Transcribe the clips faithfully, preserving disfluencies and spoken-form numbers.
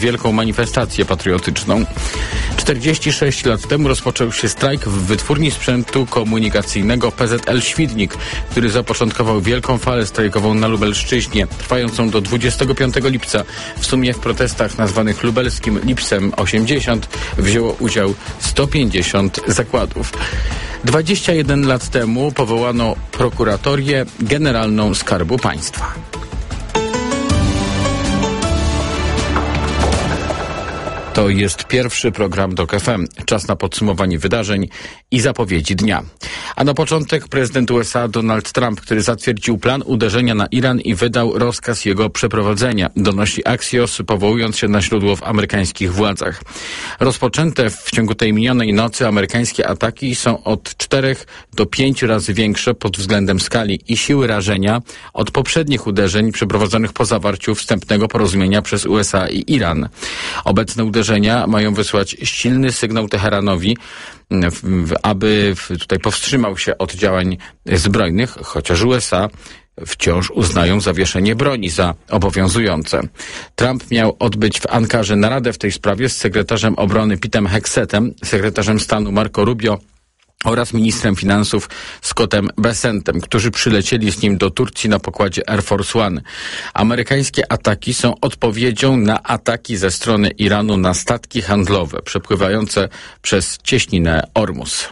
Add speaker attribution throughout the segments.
Speaker 1: wielką manifestację patriotyczną. czterdzieści sześć lat temu rozpoczął się strajk w wytwórni sprzętu komunikacyjnego P Z L Świdnik, który zapoczątkował wielką falę strajkową na Lubelszczyźnie, trwającą do dwudziestego piątego lipca. W sumie w protestach nazwanych lubelskim Lipsem osiemdziesiąt wzięło udział sto pięćdziesiąt zakładów. dwadzieścia jeden lat temu powołano prokuratorię generalną Skarbu Państwa. To jest pierwszy program Tok F M. Czas na podsumowanie wydarzeń i zapowiedzi dnia. A na początek prezydent U S A Donald Trump, który zatwierdził plan uderzenia na Iran i wydał rozkaz jego przeprowadzenia, donosi Axios, powołując się na źródło w amerykańskich władzach. Rozpoczęte w ciągu tej minionej nocy amerykańskie ataki są od czterech do pięciu razy większe pod względem skali i siły rażenia od poprzednich uderzeń przeprowadzonych po zawarciu wstępnego porozumienia przez U S A i Iran. Obecne uderzenia mają wysłać silny sygnał Teheranowi, aby tutaj powstrzymał się od działań zbrojnych, chociaż U S A wciąż uznają zawieszenie broni za obowiązujące. Trump miał odbyć w Ankarze naradę w tej sprawie z sekretarzem obrony Petem Hexetem, sekretarzem stanu Marco Rubio oraz ministrem finansów Scottem Bessentem, którzy przylecieli z nim do Turcji na pokładzie Air Force One. Amerykańskie ataki są odpowiedzią na ataki ze strony Iranu na statki handlowe przepływające przez cieśninę Ormus.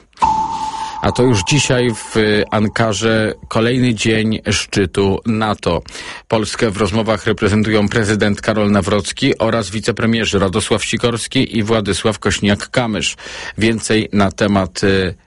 Speaker 1: A to już dzisiaj w Ankarze kolejny dzień szczytu NATO. Polskę w rozmowach reprezentują prezydent Karol Nawrocki oraz wicepremierzy Radosław Sikorski i Władysław Kośniak-Kamysz. Więcej na temat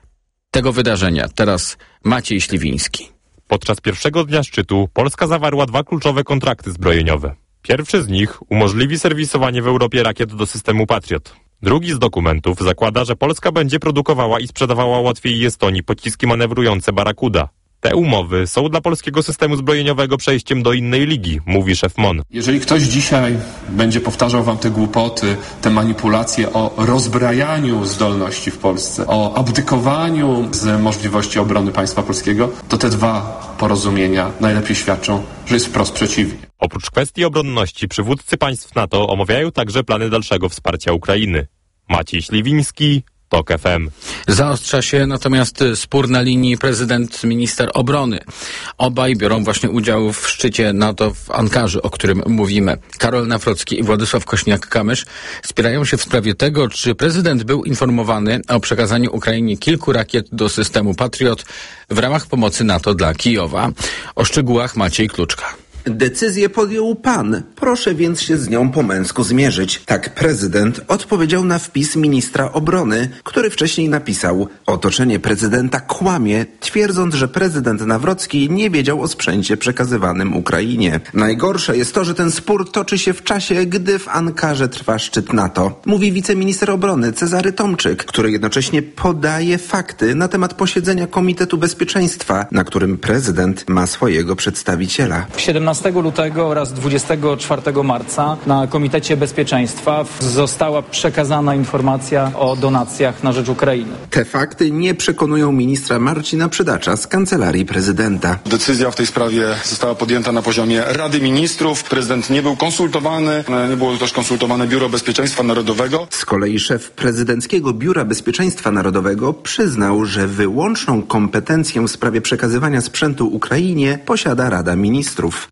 Speaker 1: tego wydarzenia teraz Maciej Śliwiński.
Speaker 2: Podczas pierwszego dnia szczytu Polska zawarła dwa kluczowe kontrakty zbrojeniowe. Pierwszy z nich umożliwi serwisowanie w Europie rakiet do systemu Patriot. Drugi z dokumentów zakłada, że Polska będzie produkowała i sprzedawała Łotwie i Estonii pociski manewrujące Barakuda. Te umowy są dla polskiego systemu zbrojeniowego przejściem do innej ligi, mówi szef M O N.
Speaker 3: Jeżeli ktoś dzisiaj będzie powtarzał wam te głupoty, te manipulacje o rozbrajaniu zdolności w Polsce, o abdykowaniu z możliwości obrony państwa polskiego, to te dwa porozumienia najlepiej świadczą, że jest wprost przeciwnie.
Speaker 2: Oprócz kwestii obronności przywódcy państw NATO omawiają także plany dalszego wsparcia Ukrainy. Maciej Śliwiński, Tok F M.
Speaker 1: Zaostrza się natomiast spór na linii prezydent-minister obrony. Obaj biorą właśnie udział w szczycie NATO w Ankarze, o którym mówimy. Karol Nawrocki i Władysław Kośniak-Kamysz spierają się w sprawie tego, czy prezydent był informowany o przekazaniu Ukrainie kilku rakiet do systemu Patriot w ramach pomocy NATO dla Kijowa. O szczegółach Maciej Kluczka.
Speaker 4: Decyzję podjął pan, proszę więc się z nią po męsku zmierzyć. Tak prezydent odpowiedział na wpis ministra obrony, który wcześniej napisał: otoczenie prezydenta kłamie, twierdząc, że prezydent Nawrocki nie wiedział o sprzęcie przekazywanym Ukrainie. Najgorsze jest to, że ten spór toczy się w czasie, gdy w Ankarze trwa szczyt NATO, mówi wiceminister obrony Cezary Tomczyk, który jednocześnie podaje fakty na temat posiedzenia Komitetu Bezpieczeństwa, na którym prezydent ma swojego przedstawiciela.
Speaker 5: siedemnastego lutego oraz dwudziestego czwartego marca na Komitecie Bezpieczeństwa została przekazana informacja o donacjach na rzecz Ukrainy.
Speaker 4: Te fakty nie przekonują ministra Marcina Przydacza z Kancelarii Prezydenta.
Speaker 6: Decyzja w tej sprawie została podjęta na poziomie Rady Ministrów. Prezydent nie był konsultowany, nie było też konsultowane Biuro Bezpieczeństwa Narodowego.
Speaker 4: Z kolei szef prezydenckiego Biura Bezpieczeństwa Narodowego przyznał, że wyłączną kompetencję w sprawie przekazywania sprzętu Ukrainie posiada Rada Ministrów.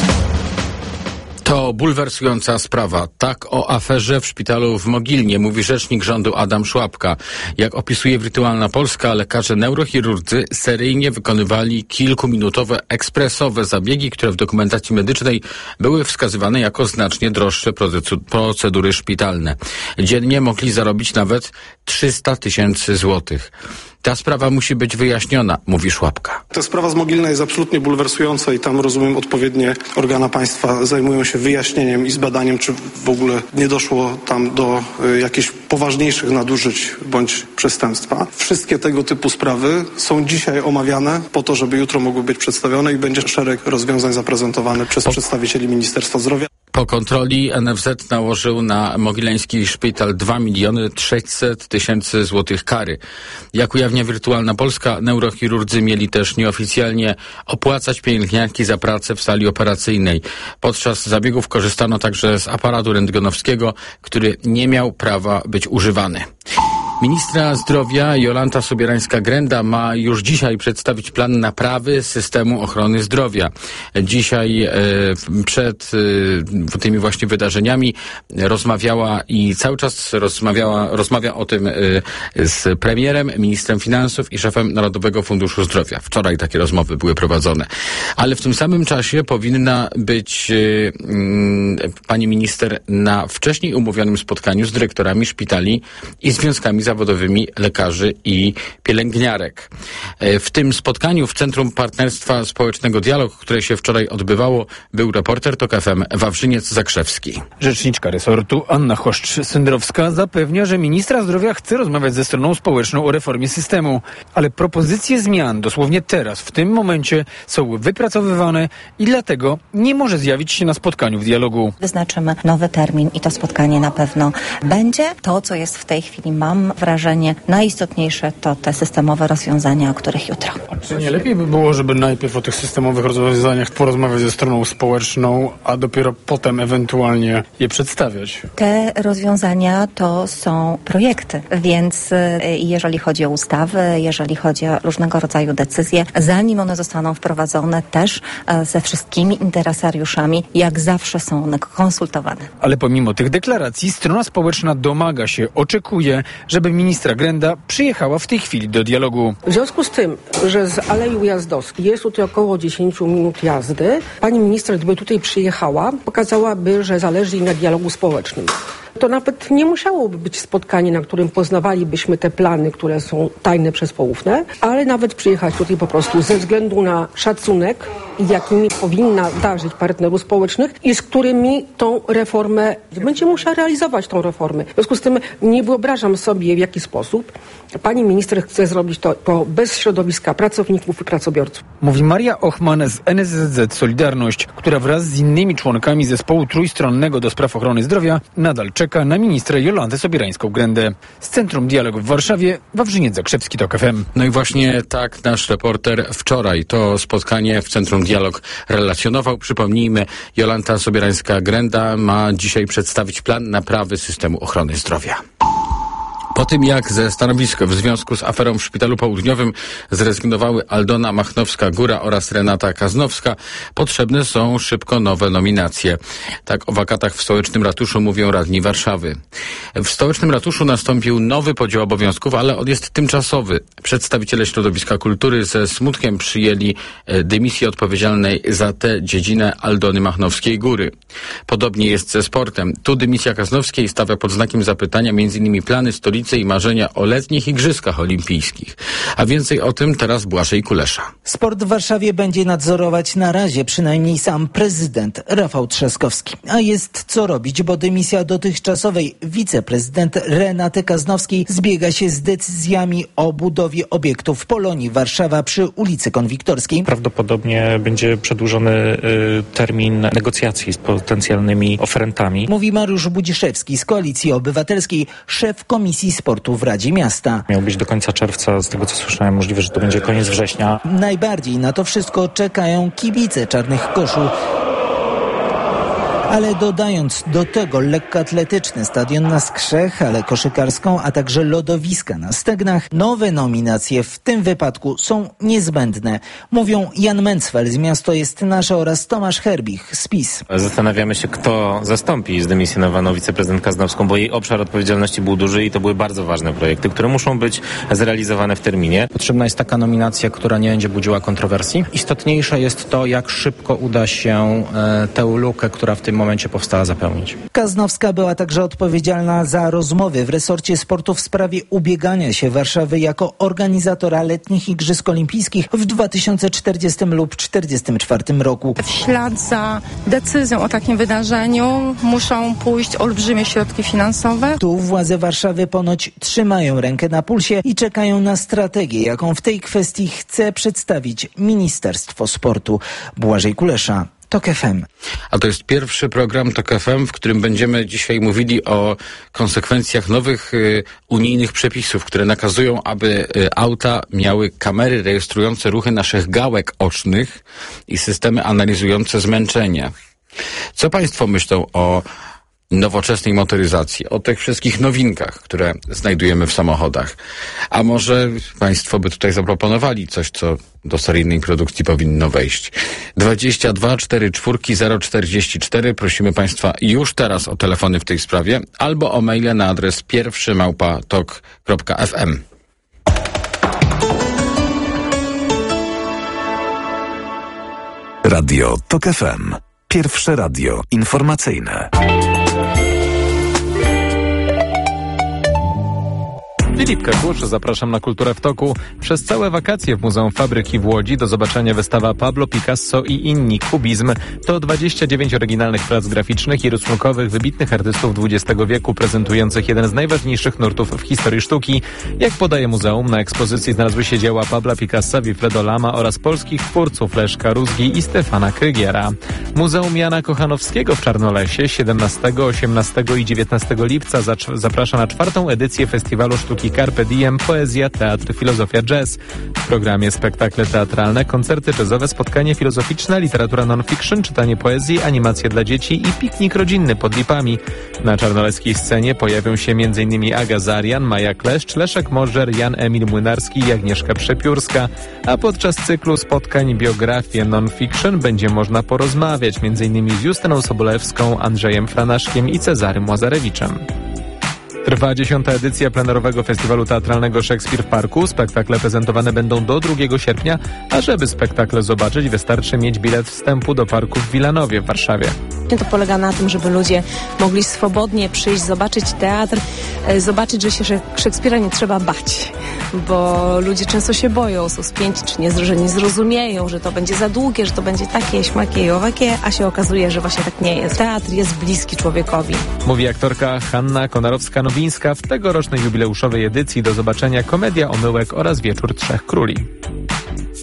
Speaker 1: To bulwersująca sprawa. Tak o aferze w szpitalu w Mogilnie mówi rzecznik rządu Adam Szłapka. Jak opisuje Wirtualna Polska, lekarze neurochirurdzy seryjnie wykonywali kilkuminutowe, ekspresowe zabiegi, które w dokumentacji medycznej były wskazywane jako znacznie droższe procedury szpitalne. Dziennie mogli zarobić nawet trzysta tysięcy złotych. Ta sprawa musi być wyjaśniona, mówi Szłapka.
Speaker 7: Ta sprawa z Mogilna jest absolutnie bulwersująca i tam, rozumiem, odpowiednie organa państwa zajmują się wyjaśnieniem i zbadaniem, czy w ogóle nie doszło tam do y, jakichś poważniejszych nadużyć bądź przestępstwa. Wszystkie tego typu sprawy są dzisiaj omawiane po to, żeby jutro mogły być przedstawione i będzie szereg rozwiązań zaprezentowanych przez
Speaker 1: po...
Speaker 7: przedstawicieli Ministerstwa Zdrowia.
Speaker 1: Po kontroli N F Z nałożył na Mogileński Szpital dwa miliony trzysta tysięcy złotych kary. Jak ujawnia Wirtualna Polska, neurochirurdzy mieli też nieoficjalnie opłacać pielęgniarki za pracę w sali operacyjnej. Podczas zabiegów korzystano także z aparatu rentgenowskiego, który nie miał prawa być używany. Ministra zdrowia Jolanta Sobierańska-Grenda ma już dzisiaj przedstawić plan naprawy systemu ochrony zdrowia. Dzisiaj e, przed e, tymi właśnie wydarzeniami rozmawiała i cały czas rozmawiała, rozmawia o tym e, z premierem, ministrem finansów i szefem Narodowego Funduszu Zdrowia. Wczoraj takie rozmowy były prowadzone. Ale w tym samym czasie powinna być e, m, pani minister na wcześniej umówionym spotkaniu z dyrektorami szpitali i związkami zawodowymi lekarzy i pielęgniarek. W tym spotkaniu w Centrum Partnerstwa Społecznego Dialog, które się wczoraj odbywało, był reporter TOK F M Wawrzyniec Zakrzewski.
Speaker 8: Rzeczniczka resortu Anna Choszcz-Syndrowska zapewnia, że ministra zdrowia chce rozmawiać ze stroną społeczną o reformie systemu, ale propozycje zmian dosłownie teraz, w tym momencie są wypracowywane i dlatego nie może zjawić się na spotkaniu w dialogu.
Speaker 9: Wyznaczymy nowy termin i to spotkanie na pewno będzie. To, co jest w tej chwili, mam wrażenie, najistotniejsze to te systemowe rozwiązania, o których jutro.
Speaker 8: A czy nie lepiej by było, żeby najpierw o tych systemowych rozwiązaniach porozmawiać ze stroną społeczną, a dopiero potem ewentualnie je przedstawiać?
Speaker 9: Te rozwiązania to są projekty, więc jeżeli chodzi o ustawy, jeżeli chodzi o różnego rodzaju decyzje, zanim one zostaną wprowadzone też ze wszystkimi interesariuszami, jak zawsze są one konsultowane.
Speaker 8: Ale pomimo tych deklaracji strona społeczna domaga się, oczekuje, żeby ministra Grenda przyjechała w tej chwili do dialogu.
Speaker 10: W związku z tym, że z Alei Ujazdowskiej jest tutaj około dziesięć minut jazdy, pani minister, gdyby tutaj przyjechała, pokazałaby, że zależy jej na dialogu społecznym. To nawet nie musiałoby być spotkanie, na którym poznawalibyśmy te plany, które są tajne przez poufne, ale nawet przyjechać tutaj po prostu ze względu na szacunek, jakimi powinna darzyć partnerów społecznych i z którymi tą reformę, będzie musiała realizować tą reformę. W związku z tym nie wyobrażam sobie, w jaki sposób pani minister chce zrobić to, to bez środowiska pracowników i pracobiorców.
Speaker 8: Mówi Maria Ochman z N S Z Z Solidarność, która wraz z innymi członkami zespołu trójstronnego do spraw ochrony zdrowia nadal czeka na ministrę Jolantę Sobierańską-Grendę. Z Centrum Dialogu w Warszawie, Wawrzyniec Zakrzewski, TOK F M.
Speaker 1: No i właśnie tak nasz reporter wczoraj to spotkanie w Centrum Dialog relacjonował. Przypomnijmy, Jolanta Sobierańska-Grenda ma dzisiaj przedstawić plan naprawy systemu ochrony zdrowia. Po tym, jak ze stanowisk w związku z aferą w Szpitalu Południowym zrezygnowały Aldona Machnowska-Góra oraz Renata Kaznowska, potrzebne są szybko nowe nominacje. Tak o wakatach w Stołecznym Ratuszu mówią radni Warszawy. W Stołecznym Ratuszu nastąpił nowy podział obowiązków, ale on jest tymczasowy. Przedstawiciele środowiska kultury ze smutkiem przyjęli dymisję odpowiedzialnej za tę dziedzinę Aldony Machnowskiej-Góry. Podobnie jest ze sportem. Tu dymisja Kaznowskiej stawia pod znakiem zapytania m.in. plany stolicy i marzenia o letnich igrzyskach olimpijskich. A więcej o tym teraz Błażej Kulesza.
Speaker 11: Sport w Warszawie będzie nadzorować na razie przynajmniej sam prezydent Rafał Trzaskowski. A jest co robić, bo dymisja dotychczasowej wiceprezydent Renaty Kaznowskiej zbiega się z decyzjami o budowie obiektu w Polonii Warszawa przy ulicy Konwiktorskiej.
Speaker 12: Prawdopodobnie będzie przedłużony y, termin negocjacji z potencjalnymi oferentami.
Speaker 11: Mówi Mariusz Budziszewski z Koalicji Obywatelskiej, szef Komisji Sportu w Radzie Miasta.
Speaker 12: Miał być do końca czerwca, z tego co słyszałem, możliwe, że to będzie koniec września.
Speaker 11: Najbardziej na to wszystko czekają kibice Czarnych Koszul. Ale dodając do tego lekkoatletyczny stadion na Skrzech, halę koszykarską, a także lodowiska na Stegnach, nowe nominacje w tym wypadku są niezbędne. Mówią Jan Mencfel z Miasto jest Nasze oraz Tomasz Herbich z PiS.
Speaker 13: Zastanawiamy się, kto zastąpi zdymisjonowaną wiceprezydent Kaznowską, bo jej obszar odpowiedzialności był duży i to były bardzo ważne projekty, które muszą być zrealizowane w terminie.
Speaker 14: Potrzebna jest taka nominacja, która nie będzie budziła kontrowersji. Istotniejsze jest to, jak szybko uda się e, tę lukę, która w tym momencie powstała, zapełnić.
Speaker 11: Kaznowska była także odpowiedzialna za rozmowy w resorcie sportu w sprawie ubiegania się Warszawy jako organizatora letnich Igrzysk Olimpijskich w dwa tysiące czterdziestym lub czterdziestym czwartym roku.
Speaker 15: W ślad za decyzją o takim wydarzeniu muszą pójść olbrzymie środki finansowe.
Speaker 11: Tu władze Warszawy ponoć trzymają rękę na pulsie i czekają na strategię, jaką w tej kwestii chce przedstawić Ministerstwo Sportu. Błażej Kulesza, TOK F M.
Speaker 1: A to jest pierwszy program TOK F M, w którym będziemy dzisiaj mówili o konsekwencjach nowych y, unijnych przepisów, które nakazują, aby y, auta miały kamery rejestrujące ruchy naszych gałek ocznych i systemy analizujące zmęczenie. Co Państwo myślą o nowoczesnej motoryzacji, o tych wszystkich nowinkach, które znajdujemy w samochodach? A może Państwo by tutaj zaproponowali coś, co do seryjnej produkcji powinno wejść? dwadzieścia dwa czterdzieści cztery zero czterdzieści cztery. Prosimy Państwa już teraz o telefony w tej sprawie albo o maile na adres pierwszy małpa tok kropka f m.
Speaker 16: Radio TOK F M. Pierwsze radio informacyjne.
Speaker 17: Filip Kakusz, zapraszam na Kulturę w Toku. Przez całe wakacje w Muzeum Fabryki w Łodzi do zobaczenia wystawa Pablo Picasso i inni. Kubizm. To dwadzieścia dziewięć oryginalnych prac graficznych i rysunkowych wybitnych artystów dwudziestego wieku, prezentujących jeden z najważniejszych nurtów w historii sztuki. Jak podaje muzeum, na ekspozycji znalazły się dzieła Pabla Picassa, Wilfredo Lama oraz polskich twórców Leszka Rózgi i Stefana Krygiera. Muzeum Jana Kochanowskiego w Czarnolesie siedemnastego, osiemnastego i dziewiętnastego lipca zaprasza na czwartą edycję Festiwalu Sztuki Carpe Diem, poezja, teatr, filozofia, jazz. W programie spektakle teatralne, koncerty jazzowe, spotkanie filozoficzne, literatura non-fiction, czytanie poezji, animacje dla dzieci i piknik rodzinny pod lipami. Na czarnoleskiej scenie pojawią się m.in. Aga Zarian, Maja Kleszcz, Leszek Możdżer, Jan Emil Młynarski i Agnieszka Przepiórska. A podczas cyklu spotkań biografie non-fiction będzie można porozmawiać m.in. z Justyną Sobolewską, Andrzejem Franaszkiem i Cezarym Łazarewiczem. Trwa dziesiąta edycja plenerowego festiwalu teatralnego Szekspir w Parku. Spektakle prezentowane będą do drugiego sierpnia, a żeby spektakle zobaczyć, wystarczy mieć bilet wstępu do parku w Wilanowie w Warszawie.
Speaker 18: To polega na tym, żeby ludzie mogli swobodnie przyjść, zobaczyć teatr, zobaczyć, że się Szekspira nie trzeba bać, bo ludzie często się boją, są spięci, czy nie, że nie zrozumieją, że to będzie za długie, że to będzie takie, śmakie i owakie, a się okazuje, że właśnie tak nie jest. Teatr jest bliski człowiekowi.
Speaker 17: Mówi aktorka Hanna Konarowska-Nowińska w tegorocznej jubileuszowej edycji. Do zobaczenia komedia Omyłek oraz Wieczór Trzech Króli.